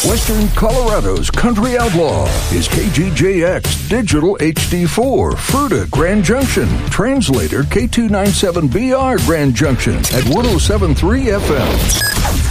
Western Colorado's country outlaw is KGJX Digital HD4, Fruita, Grand Junction. Translator K297BR, Grand Junction at 107.3 FM.